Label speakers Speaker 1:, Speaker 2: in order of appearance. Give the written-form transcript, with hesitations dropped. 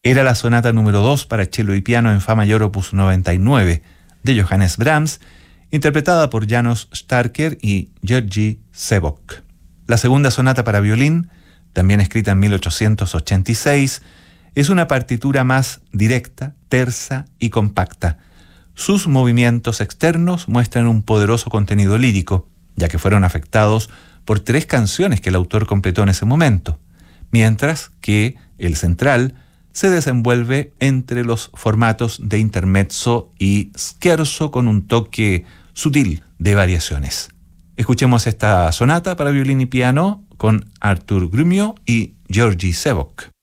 Speaker 1: Era la sonata número 2 para cello y piano en fa mayor opus 99 de Johannes Brahms, interpretada por János Starker y Jerzy Sebok. La segunda sonata para violín, también escrita en 1886, es una partitura más directa, tersa y compacta. Sus movimientos externos muestran un poderoso contenido lírico, ya que fueron afectados por 3 canciones que el autor completó en ese momento, mientras que el central se desenvuelve entre los formatos de intermezzo y scherzo con un toque sutil de variaciones. Escuchemos esta sonata para violín y piano con Artur Grumio y Jerzy Sebok.